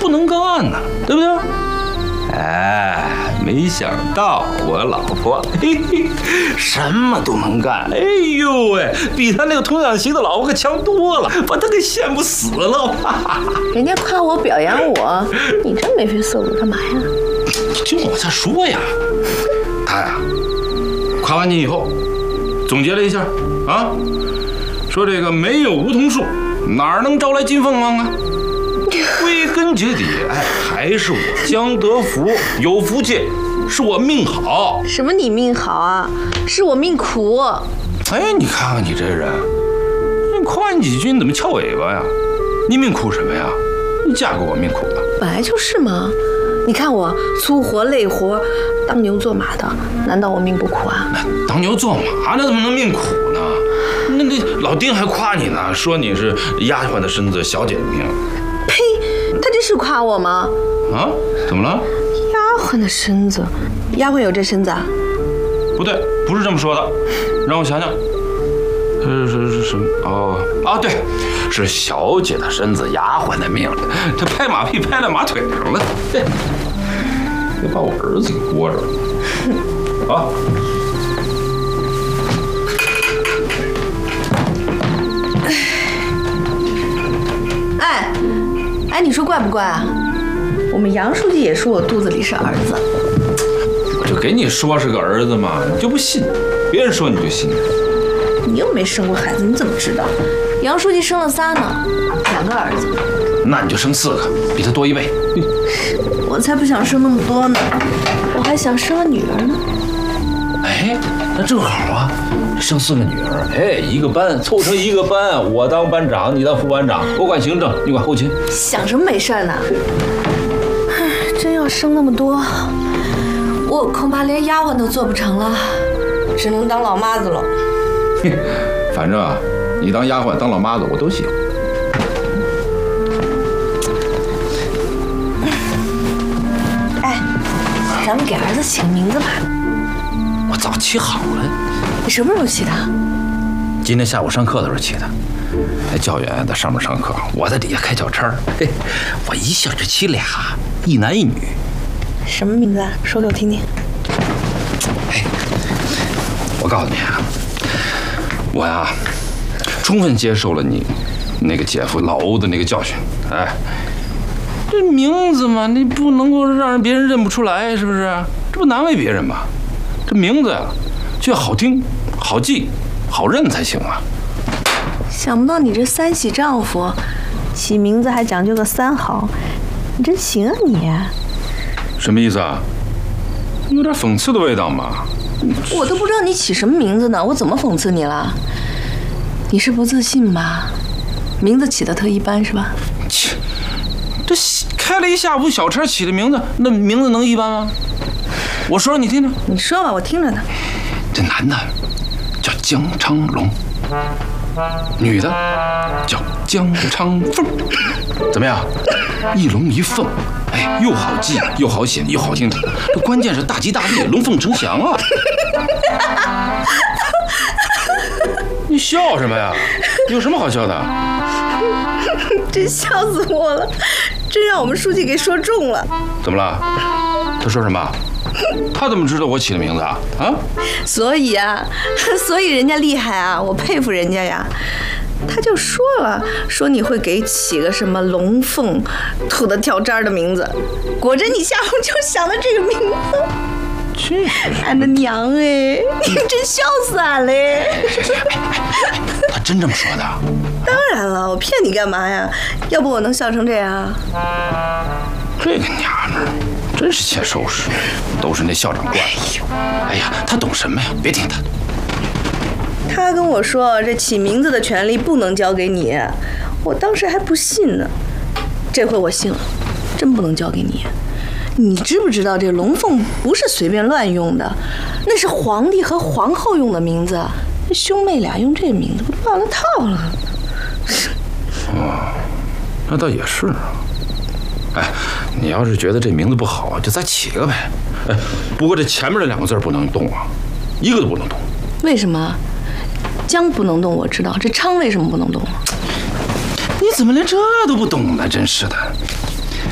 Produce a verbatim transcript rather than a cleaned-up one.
不能干呢，对不对？哎，没想到我老婆，嘿嘿，什么都能干。哎呦喂，比他那个童养媳的老婆可强多了，把他给羡慕死了。 人家夸我表扬我，你这眉飞色舞干嘛呀？ 听我再说呀，他呀，夸完你以后，总结了一下啊，说这个没有梧桐树，哪能招来金凤凰啊？归根结底，哎，还是我江德福有福气，是我命好。 什么你命好啊？是我命苦。 哎，你看看你这人，你夸你几句，你怎么翘尾巴呀？你命苦什么呀？你嫁给我命苦了。 本来就是嘛。你看我粗活累活，当牛做马的，难道我命不苦啊？ 那当牛做马，那怎么能命苦呢？那那老丁还夸你呢，说你是丫鬟的身子，小姐的命。 呸！他这是夸我吗？ 啊？怎么了？ 丫鬟的身子，丫鬟有这身子啊？ 不对，不是这么说的。让我想想，是是是什么？哦啊，对，是小姐的身子，丫鬟的命。这拍马屁拍在马腿上了，别把我儿子给窝着了。啊！ 哎。哎，你说怪不怪啊？我们杨书记也说我肚子里是儿子。 我就给你说是个儿子嘛，你就不信？别人说你就信？ 你又没生过孩子，你怎么知道？杨书记生了仨呢，两个儿子。 那你就生四个，比他多一倍。 我才不想生那么多呢，我还想生个女儿呢。 哎，那正好啊。生四个女儿，哎，一个班凑成一个班，我当班长，你当副班长，我管行政，你管后勤。 想什么没事呢？唉，真要生那么多，我恐怕连丫鬟都做不成了，只能当老妈子了。 反正啊，你当丫鬟当老妈子我都行。 哎，咱们给儿子起个名字吧。 我早起好了。 你什么时候起的？ 今天下午上课的时候起的。那教员在上面上课，我在底下开小差。嘿，我一下就起俩，一男一女。 什么名字啊？说给我听听。 哎，我告诉你啊，我呀，充分接受了你那个姐夫老欧的那个教训。哎，这名字嘛，你不能够让别人认不出来，是不是？这不难为别人吗？这名字呀，就要好听、好记、好认才行啊！ 想不到你这三喜丈夫，起名字还讲究个三好，你真行啊你！ 什么意思啊？有点讽刺的味道嘛。 我都不知道你起什么名字呢，我怎么讽刺你了？你是不自信吧？名字起的特一般是吧？ 切，这开了一下午小差起的名字，那名字能一般吗？我说你听听。 你说吧，我听着呢。 这男的叫江昌龙，女的叫江昌凤，怎么样？一龙一凤，哎，又好记又好写又好听。这关键是大吉大利，龙凤呈祥啊！你笑什么呀？有什么好笑的？ 真笑死我了，真让我们书记给说中了。 怎么了？他说什么？他怎么知道我起的名字啊？啊？ 所以啊，所以人家厉害啊，我佩服人家呀。他就说了，说你会给起个什么龙凤吐的跳渣的名字，果真你下午就想的这个名字。 这俺的娘哎，你真笑死俺嘞！ 他真这么说的？ 当然了，我骗你干嘛呀？要不我能笑成这样？ 这个娘们儿真是欠收拾，都是那校长惯的。哎呀，他懂什么呀？别听他的。 他跟我说，这起名字的权利不能交给你，我当时还不信呢。这回我信了，真不能交给你。你知不知道这龙凤不是随便乱用的，那是皇帝和皇后用的名字，这兄妹俩用这个名字不都乱了套了？ 哦，那倒也是。哎，你要是觉得这名字不好，就再起个呗。哎，不过这前面这两个字不能动啊，一个都不能动。 为什么？江不能动，我知道，这昌为什么不能动？ 你怎么连这都不懂呢？真是的！